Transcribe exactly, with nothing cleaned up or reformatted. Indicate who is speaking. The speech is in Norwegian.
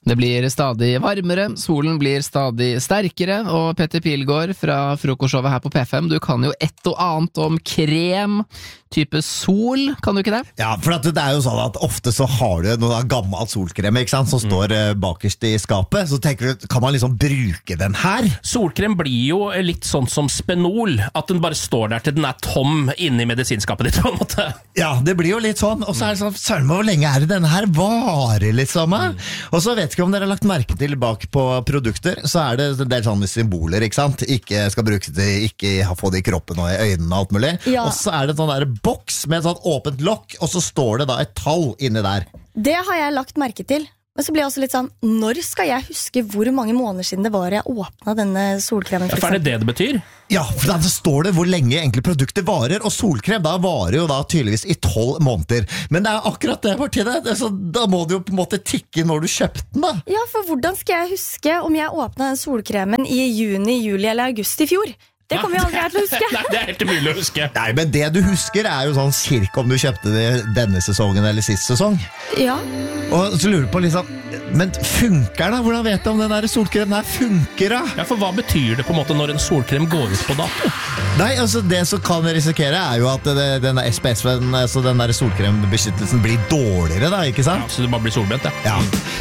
Speaker 1: Det blir stadig varmere, solen blir stadig sterkere, og Petter Pilgaard fra frokostshowet her på P fem, du kan jo ett og annet om krem, type sol, kan du ikke det?
Speaker 2: Ja, for at det er jo sånn at ofte så har du noe gammelt solkrem, ikke sant, som står mm. bakerst i skapet, så tenker du, kan man liksom bruke den her?
Speaker 3: Solkrem blir jo litt sånn som Spenol, at den bare står der til den er tom inne i medisinskapet ditt, på en måte.
Speaker 2: Ja, det blir jo litt sånn, og så er det sånn, søren meg, hvor lenge er det denne her varer, liksom? Mm. Og så vet ikke om dere har lagt merke til bak på produkter, så er det en del sånne symboler, ikke sant? Ikke skal bruke det, ikke få det i kroppen og i øynene og alt mulig. Ja. Og så er det en sånn der boks med et sånn åpent lokk, og så står det da et tall inni der.
Speaker 4: Det har jeg lagt merke til. Men så blir jeg også litt sånn, når skal jeg huske hvor mange måneder siden det var jeg åpnet denne solkremen?
Speaker 3: Ja, for er det det det betyr?
Speaker 2: Ja, for da står det hvor lenge egentlig produktet varer, og solkrem da varer jo da tydeligvis i tolv måneder. Men det er akkurat det, Martine. Det så, da må du jo på en måte tikke når du kjøpte den da.
Speaker 4: Ja, for hvordan skal jeg huske om jeg åpnet den solkremen i juni, juli eller august i fjor? Det kommer vi aldri til å huske.
Speaker 3: Nei, det er helt umulig å huske.
Speaker 2: Nei, men det du husker er jo sånn cirka om du kjøpte det denne sesongen eller sist sesong.
Speaker 4: Ja.
Speaker 2: Og så lurer du på liksom, men funker da? Hvordan vet du om den der solkremen her funker da?
Speaker 3: Ja, for hva betyr det på en måte når en solkrem går ut på dato?
Speaker 2: Nei, altså det som kan risikere er jo at det, denne S P F-en, altså den der solkrembeskyttelsen blir dårligere da, ikke sant?
Speaker 3: Ja, så det bare blir solbrent, ja.
Speaker 2: Ja.